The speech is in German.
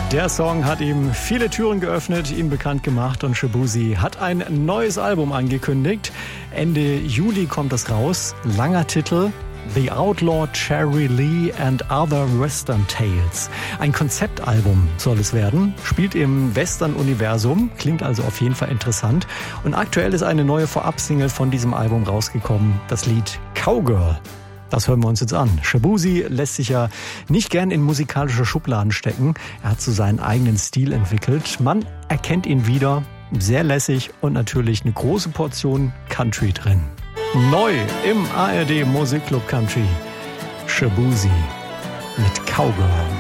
Der Song hat ihm viele Türen geöffnet, ihn bekannt gemacht und Shaboozey hat ein neues Album angekündigt. Ende Juli kommt es raus. Langer Titel: The Outlaw Cherry Lee and Other Western Tales. Ein Konzeptalbum soll es werden, spielt im Western-Universum, klingt also auf jeden Fall interessant. Und aktuell ist eine neue Vorab-Single von diesem Album rausgekommen, das Lied Cowgirl. Das hören wir uns jetzt an. Shaboozey lässt sich ja nicht gern in musikalische Schubladen stecken. Er hat so seinen eigenen Stil entwickelt. Man erkennt ihn wieder, sehr lässig und natürlich eine große Portion Country drin. Neu im ARD Musikclub Country. Shaboozey mit Cowgirl.